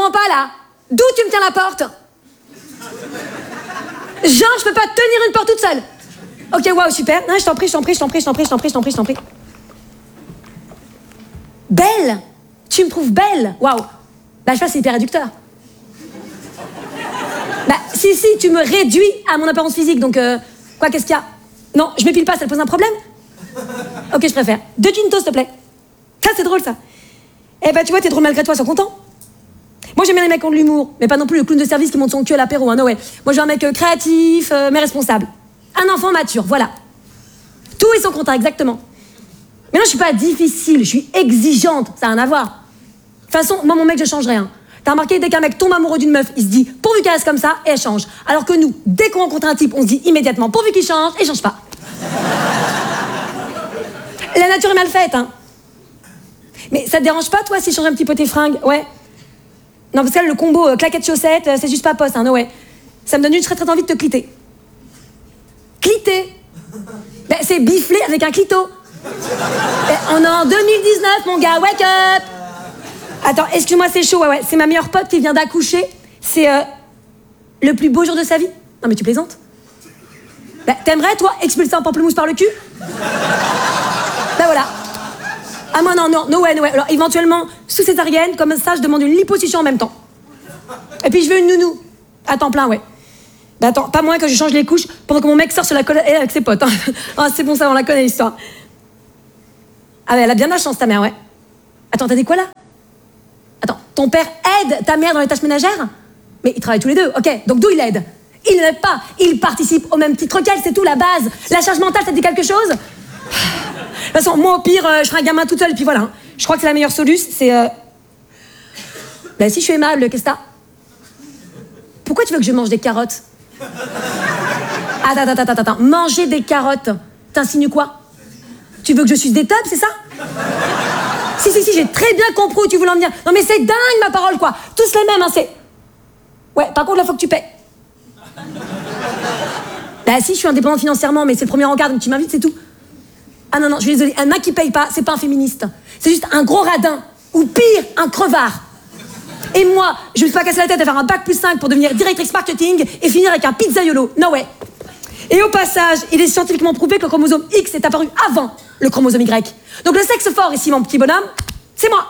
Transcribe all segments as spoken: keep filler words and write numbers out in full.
comprends pas, là. D'où tu me tiens la porte? Genre, je peux pas tenir une porte toute seule. Ok, waouh, super. Non, je t'en prie, je t'en prie, je t'en prie, je t'en prie, je t'en prie, je t'en prie, je t'en prie. Belle? Tu me trouves belle? Waouh. Bah, je sais pas, c'est hyper réducteur. Bah, si, si, tu me réduis à mon apparence physique, donc, euh, quoi, qu'est-ce qu'il y a? Non, je m'épile pas, ça te pose un problème? Ok, je préfère. Deux quintos, s'il te plaît. Ça, c'est drôle, ça. Eh bah, tu vois, t'es drôle malgré toi, sois content. Moi, j'aime bien les mecs qui ont de l'humour, mais pas non plus le clown de service qui monte son cul à l'apéro, hein, no way. Moi, je veux un mec euh, créatif, euh, mais responsable. Un enfant mature, voilà. Tout est son contrat, exactement. Mais non, je suis pas difficile, je suis exigeante, ça n'a rien à voir. De toute façon, moi, mon mec, je changerai, hein. T'as remarqué, dès qu'un mec tombe amoureux d'une meuf, il se dit pourvu qu'elle reste comme ça, et elle change. Alors que nous, dès qu'on rencontre un type, on se dit immédiatement pourvu qu'il change, et il change pas. La nature est mal faite, hein. Mais ça te dérange pas, toi, si je change un petit peu tes fringues? Ouais. Non, parce que là, le combo euh, claquette-chaussette, euh, c'est juste pas poste, hein, no way. Ça me donne une très très envie de te cliter. Cliter? Ben, c'est bifler avec un clito. Ben, on est en deux mille dix-neuf, mon gars, wake up! Attends, excuse-moi, c'est chaud, ouais, ouais. C'est ma meilleure pote qui vient d'accoucher. C'est euh, le plus beau jour de sa vie. Non, mais tu plaisantes? Ben, t'aimerais, toi, expulser un pamplemousse par le cul? Ben voilà. Ah moi non, non, no way, no way. Alors éventuellement, sous césarienne, comme ça, je demande une liposuction en même temps. Et puis je veux une nounou. À temps plein, ouais. Bah attends, pas moins que je change les couches pendant que mon mec sort sur la colline avec ses potes. Hein. Ah, c'est bon, ça, on la connaît, l'histoire. Ah ouais, elle a bien de la chance, ta mère, ouais. Attends, t'as dit quoi, là? Attends, ton père aide ta mère dans les tâches ménagères? Mais ils travaillent tous les deux, ok. Donc d'où il aide? Il n'aide pas. Il participe au même titre qu'elle, c'est tout, la base. La charge mentale, ça te dit quelque chose? De toute façon, moi, au pire, euh, je serai un gamin toute seule, et puis voilà. Hein. Je crois que c'est la meilleure solution, c'est... Euh... Ben, si je suis aimable, qu'est-ce que t'as? Pourquoi tu veux que je mange des carottes? Attends, attends, attends, attends. Manger des carottes, t'insinues quoi? Tu veux que je suce des tubs, c'est ça? Si, si, si, j'ai très bien compris où tu voulais en venir. Non, mais c'est dingue, ma parole, quoi. Tous les mêmes, hein, c'est... Ouais, par contre, là, faut que tu paies. Bah si, je suis indépendante financièrement, mais c'est le premier encart, donc tu m'invites, c'est tout. Ah non, non, je suis désolée, un mec qui paye pas, c'est pas un féministe. C'est juste un gros radin. Ou pire, un crevard. Et moi, je me suis pas cassé la tête à faire un bac plus cinq pour devenir directrice marketing et finir avec un pizzaiolo. No way. Et au passage, il est scientifiquement prouvé que le chromosome X est apparu avant le chromosome Y. Donc le sexe fort ici, mon petit bonhomme, c'est moi.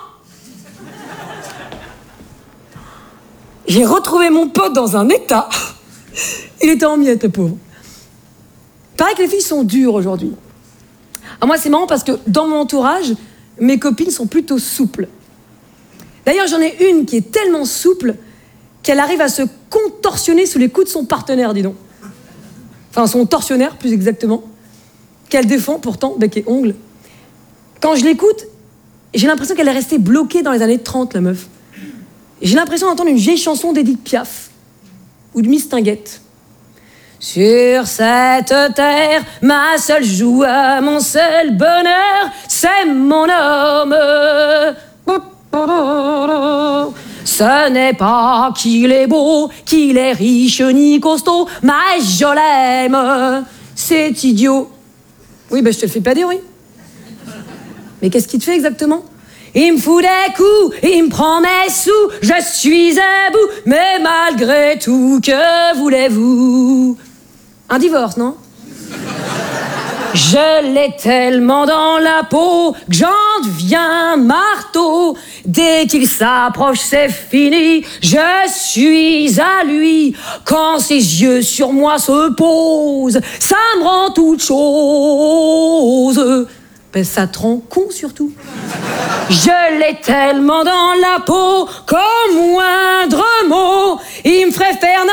J'ai retrouvé mon pote dans un état. Il était en miettes, le pauvre. Pareil que les filles sont dures aujourd'hui. Alors moi, c'est marrant parce que dans mon entourage, mes copines sont plutôt souples. D'ailleurs, j'en ai une qui est tellement souple qu'elle arrive à se contorsionner sous les coups de son partenaire, dis donc. Enfin, son tortionnaire, plus exactement, qu'elle défend pourtant, bec et ongles. Quand je l'écoute, j'ai l'impression qu'elle est restée bloquée dans les années trente, la meuf. J'ai l'impression d'entendre une vieille chanson d'Edith Piaf ou de Mistinguette. Sur cette terre, ma seule joie, mon seul bonheur, c'est mon homme. Ce n'est pas qu'il est beau, qu'il est riche ni costaud, mais je l'aime. C'est idiot. Oui, ben je te le fais pas dire, oui. Mais qu'est-ce qu'il te fait exactement? Il me fout des coups, il me prend mes sous, je suis à bout, mais malgré tout, que voulez-vous? Un divorce, non? Je l'ai tellement dans la peau que j'en deviens marteau. Dès qu'il s'approche, c'est fini. Je suis à lui. Quand ses yeux sur moi se posent, ça me rend toute chose. Ben, ça te rend con surtout. Je l'ai tellement dans la peau qu'au moindre mot, il me ferait faire